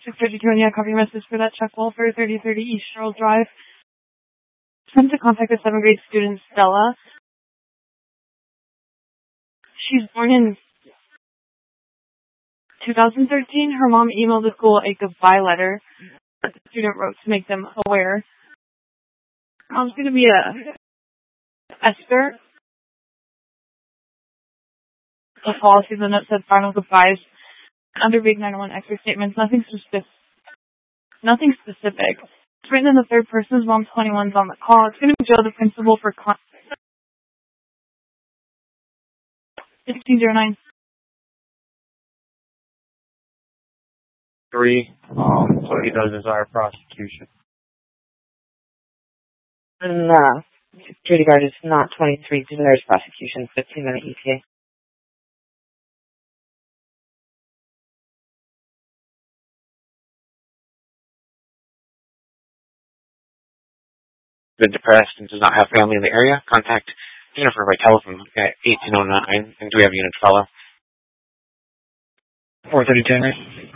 6:32, and yeah, copy message for that check wall for 3030 East Sherrill Drive. Sent to contact a 7th grade student, Stella. She's born in 2013. Her mom emailed the school a goodbye letter that the student wrote to make them aware. Mom's going to be Esther. The policy, the note said final goodbyes. Under Big 901 extra statements, nothing specific. It's written in the third person. His mom 21's on the call. It's going to be Joe, the principal for 1509. 3. So he does desire prosecution. And security guard is not 23. Desires prosecution. 15-minute ETA. Been depressed and does not have family in the area. Contact Jennifer by telephone at 1809. And do we have a unit to follow? 432, right?